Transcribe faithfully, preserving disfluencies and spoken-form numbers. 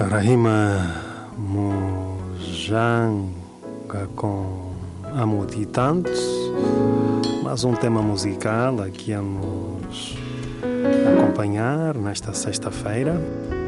Rahima Mujanga com Amo-te Tanto, mais um tema musical aqui a nos acompanhar nesta sexta-feira.